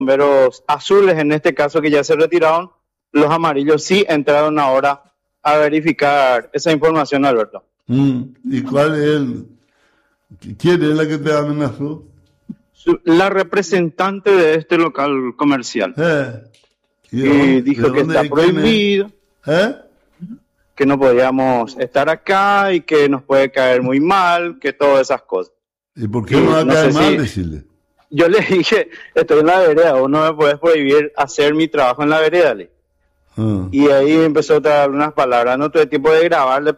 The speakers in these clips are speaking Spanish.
bomberos azules, en este caso que ya se retiraron, los amarillos sí entraron ahora a verificar esa información, Alberto. ¿Y cuál es quién es la que te amenazó? La representante de este local comercial. ¿Y dijo que está prohibido, que no podíamos estar acá y que nos puede caer muy mal, que todas esas cosas. ¿Y por qué no va a caer mal, decirle? Yo le dije, estoy en la vereda, vos no me puedes prohibir hacer mi trabajo en la vereda. Y ahí empezó a dar unas palabras, no tuve tiempo de grabarle,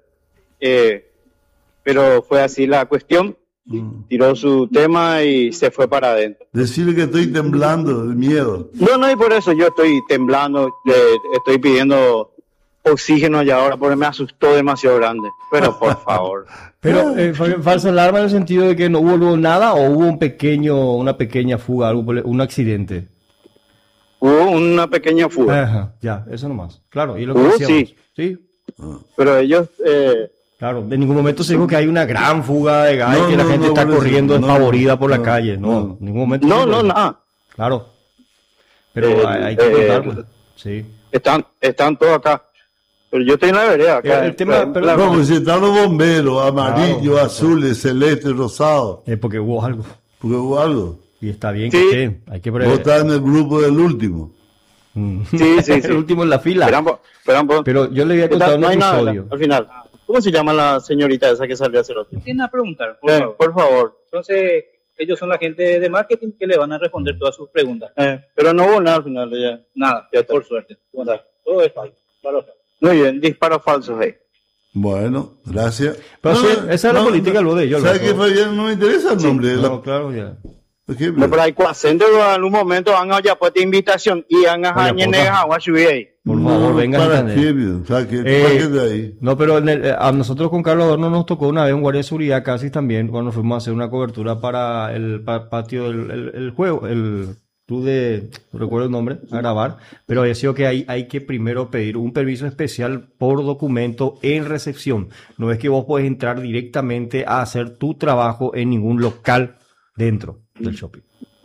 pero fue así la cuestión. Tiró su tema y se fue para adentro. Decirle que estoy temblando de miedo. No, y por eso yo estoy temblando, estoy pidiendo oxígeno allá ahora porque me asustó demasiado grande. Pero por favor. Pero fue falsa alarma en el sentido de que no hubo luego nada o hubo una pequeña fuga, un accidente. Hubo una pequeña fuga. Ajá, ya, eso nomás. Claro, y lo que Hubo, decíamos. sí. Pero ellos... Claro, en ningún momento se dijo que hay una gran fuga de gas y que la gente está corriendo despavorida por la calle. No, en ningún momento. Nada. Claro. Pero hay que contar, pues. Sí. Están todos acá. Pero yo estoy en la vereda acá. El tema, pues si están los bomberos, amarillos, azules, celestes, rosados. Porque hubo algo. Y está bien sí. Que estén. Hay que prever. Vos estás en el grupo del último. Sí. El último en la fila. Pero yo le voy a contar un episodio. Al final. ¿Cómo se llama la señorita esa que salió a hacer otro? Tienen a preguntar, por favor. Entonces, ellos son la gente de marketing que le van a responder todas sus preguntas. Pero no hubo nada al final ya. Nada, ya por suerte. Todo es falso. Muy bien, disparos falsos ahí. Bueno, gracias. Pero esa es la política luego de ellos. ¿Sabes qué, Fabián? No me interesa el nombre. Claro, ya. No, pero hay cuascentes en algún momento van a ya pues invitación y van a subir ahí. Por favor, vengan a ahí. No, pero a nosotros con Carlos Adorno nos tocó una vez un guardia de seguridad casi también cuando fuimos a hacer una cobertura para el patio del juego, el club de, no recuerdo el nombre, a grabar, pero había sido que hay que primero pedir un permiso especial por documento en recepción. No es que vos podés entrar directamente a hacer tu trabajo en ningún local dentro del shopping.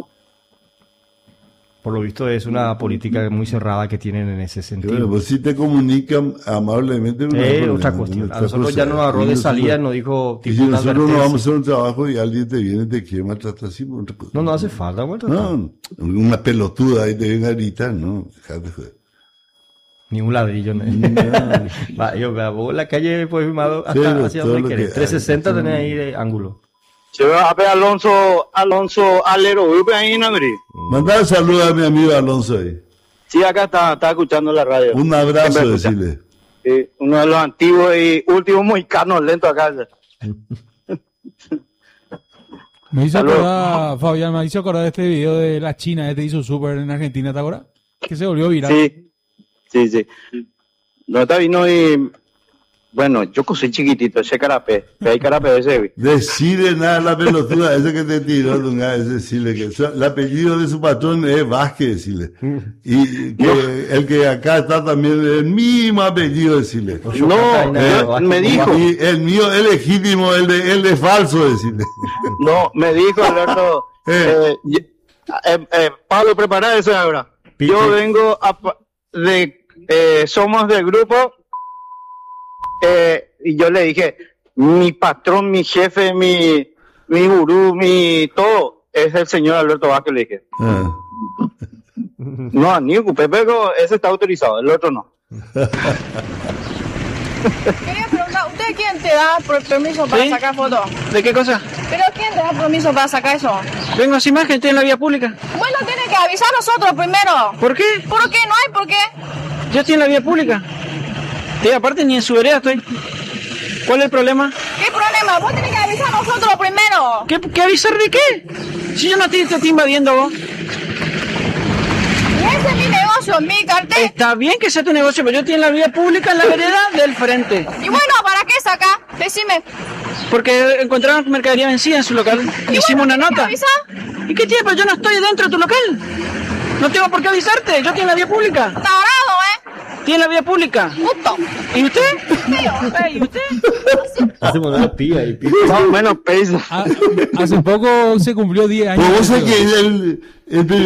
Por lo visto es una política muy cerrada que tienen en ese sentido. Bueno, pues si te comunican amablemente. Otra cuestión. A nosotros ya nos agarró de salida, nos dijo... Y si nosotros no vamos a hacer un trabajo y alguien te viene y te quiere maltratar así, no hace falta maltratar. No, una pelotuda ahí te viene a gritar, no, dejate joder. Ni un ladrillo. Yo veo la calle pues filmado hasta hacia donde querés. 360 tenés ahí de ángulo. Se va a ver Alonso Alero, ahí en Madrid. Mandar un saludo a mi amigo Alonso ahí. Sí, acá está escuchando la radio. Un abrazo, decirle. Sí, uno de los antiguos y últimos mohicanos lentos acá. Me hizo acordar, Fabián, me hizo acordar de este video de la China, hizo súper en Argentina, ¿te acuerdas? Que se volvió viral. Sí. No está vino y... Bueno, yo soy chiquitito, ese carapé, que hay carapé ese. Decide nada la pelotuda, ese que te tiró, decirle que el apellido de su patrón es Vázquez, decirle. Y que el que acá está también es el mismo apellido, decirle. Me dijo. Y el mío es legítimo, el de falso, decirle. No, me dijo Alberto, Pablo, prepara eso ahora. Yo vengo somos del grupo. Y yo le dije, mi patrón, mi jefe, mi gurú, mi todo, es el señor Alberto Vázquez, le dije. No, ni ocupé, pero ese está autorizado, el otro no. Quería preguntar, ¿usted quién te da permiso para sacar fotos? ¿De qué cosa? ¿Pero quién te da permiso para sacar eso? Vengo sin imagen, estoy en la vía pública. Bueno, tiene que avisar a nosotros primero. ¿Por qué? ¿Por qué? No hay por qué. Yo estoy en la vía pública. Y aparte ni en su vereda estoy. ¿Cuál es el problema? ¿Qué problema? Vos tenés que avisar a nosotros primero. ¿Qué avisar de qué? Si yo no te estoy invadiendo vos. Y ese es mi negocio, mi cartel. Está bien que sea tu negocio, pero yo estoy en la vía pública, en la vereda del frente. Y bueno, ¿para qué saca? Decime. Porque encontraron mercadería vencida en su local. Hicimos una nota. ¿Avisa? ¿Y qué tiene? Pero yo no estoy dentro de tu local. No tengo por qué avisarte, yo estoy en la vía pública. Tarado, Tiene la vía pública. Puto. ¿Y usted? Tío. ¿Y usted? Hacemos una pía y pía. Más o menos peso. Hace poco se cumplió 10 años. Pero vos sabés que el